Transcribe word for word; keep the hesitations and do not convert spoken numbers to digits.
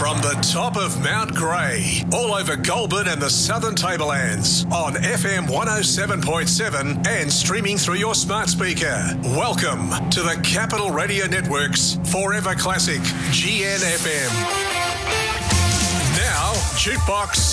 From the top of Mount Grey, all over Goulburn and the Southern Tablelands, on F M one oh seven point seven and streaming through your smart speaker. Welcome to the Capital Radio Network's Forever Classic G N F M. Now, Jukebox